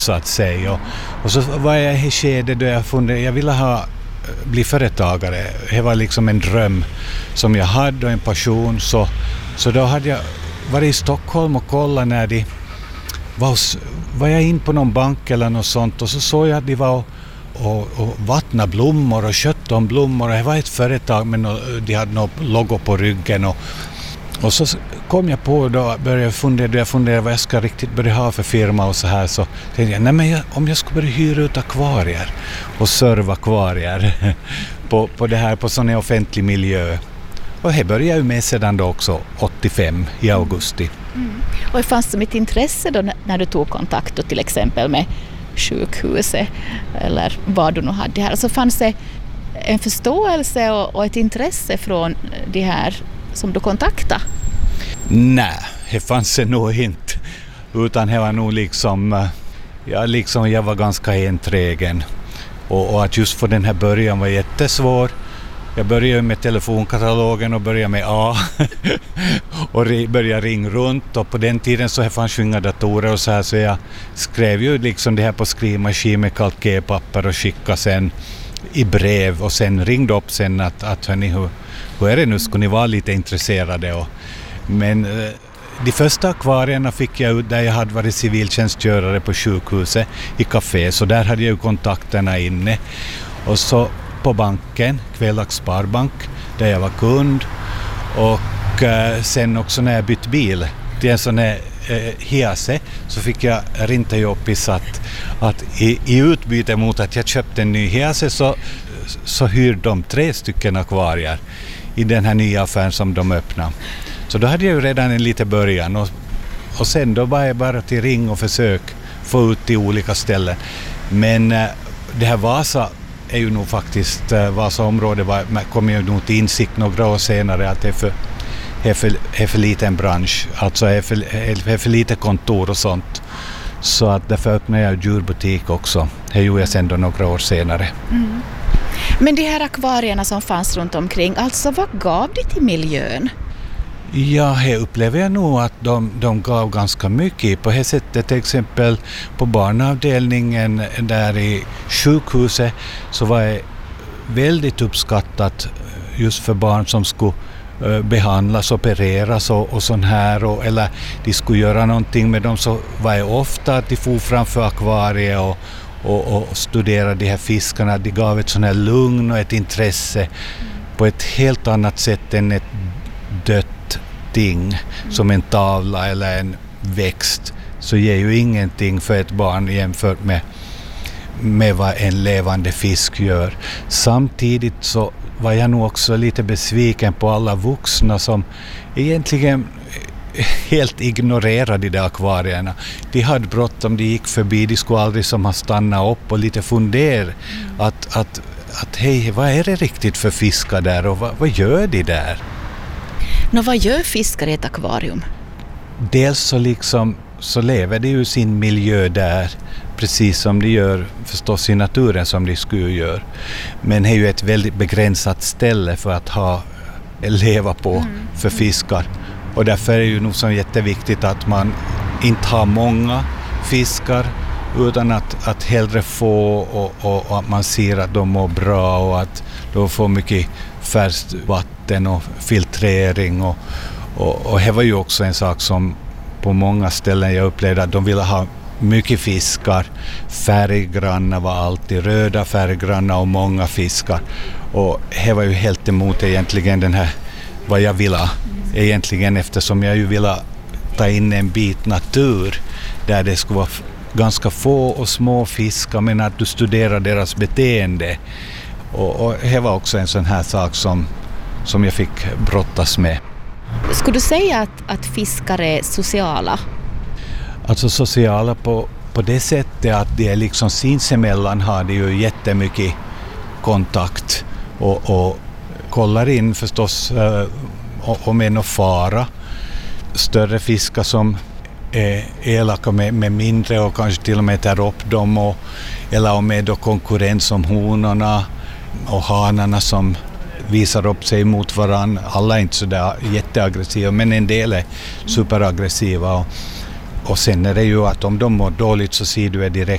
så att säga. Och så var jag i skedet då jag ville bli företagare. Det var liksom en dröm som jag hade och en passion. Så då hade jag varit i Stockholm och kollat när de var jag in på någon bank eller något sånt, och så såg jag att de var och vattna blommor och kött om blommor. Det var ett företag, men de hade något logo på ryggen, och så kom jag på då började jag fundera vad jag ska riktigt börja ha för firma och så här, så tänkte jag, om jag skulle börja hyra ut akvarier och serva akvarier på det här, på sån här offentlig miljö. Och det började jag med sedan då också 85 i augusti. Mm. Och det fanns som ett intresse då när du tog kontakt då, till exempel med sjukhuset eller vad du nu hade här? Alltså fanns det en förståelse och ett intresse från de här som du kontaktade? Nej, det fanns det nog inte. Utan det var nog liksom jag var ganska enträgen. Och att just för den här början var jättesvår. Jag började med telefonkatalogen och började med A och började ringa runt, och på den tiden så fanns ju inga datorer och så jag skrev ju liksom det här på skrivmaskin med kalkerpapper och skickade sen i brev, och sen ringde upp sen att hörni, hur är det nu, skulle ni vara lite intresserade? Men de första akvarierna fick jag ut där jag hade varit civiltjänstgörare på sjukhuset i café, så där hade jag ju kontakterna inne. Och så på banken, Kvellax Sparbank, där jag var kund, och sen också när jag bytte bil till en sån här Hiase, så fick jag rintajobbis att i utbyte mot att jag köpte en ny Hiase så hyrde de 3 stycken akvarier i den här nya affären som de öppnade. Så då hade jag ju redan en liten början, och sen då var jag bara till ring och försök få ut till olika ställen. Men det här Vasa är ju nog faktiskt, Vasa-området kom ju nog till insikt några år senare att det är för liten bransch, alltså är för lite kontor och sånt. Så att därför öppnade jag djurbutik också. Det gjorde jag sen då några år senare. Mm. Men de här akvarierna som fanns runt omkring, alltså vad gav det till miljön? Ja, här upplever jag nog att de gav ganska mycket. På det sättet, till exempel på barnavdelningen där i sjukhuset, så var det väldigt uppskattat just för barn som skulle behandlas, opereras och sån här, eller de skulle göra någonting med dem, så var det ofta att de for framför akvariet och studerade de här fiskarna. De gav ett sån här lugn och ett intresse på ett helt annat sätt än ett dött ting som en tavla eller en växt, så ger ju ingenting för ett barn jämfört med vad en levande fisk gör. Samtidigt så var jag nog också lite besviken på alla vuxna som egentligen helt ignorerade de där akvarierna. De hade bråttom, de gick förbi, de skulle aldrig som ha stannat upp och lite fundera att hej, vad är det riktigt för fiskar där, och vad gör de där? Vad gör fiskar i ett akvarium? Dels så lever de ju sin miljö där, precis som de gör förstås i naturen som de skulle göra. Men det är ju ett väldigt begränsat ställe för att leva på för fiskar. Och därför är det ju nog så jätteviktigt att man inte har många fiskar, utan att hellre få och att man ser att de mår bra och att de får mycket färskt vatten och filtrering. Och det var ju också en sak som på många ställen jag upplevde att de ville ha mycket fiskar. Färggranna var alltid röda, färggranna och många fiskar. Och det var ju helt emot egentligen den här vad jag ville egentligen, eftersom jag ju ville ta in en bit natur där det skulle vara ganska få och små fiskar, men att du studerar deras beteende. Och det var också en sån här sak som jag fick brottas med. Skulle du säga att fiskar är sociala? Alltså sociala på det sättet att de är liksom sinsemellan har de ju jättemycket kontakt och kollar in förstås om en och fara. Större fiskar som är elaka med mindre och kanske till och med tar upp dem, eller om det är då konkurrens som honorna och hanarna som visar upp sig mot varann. Alla är inte så där jätteaggressiva, men en del är superaggressiva. Och sen är det ju att om de mår dåligt så ser du det direkt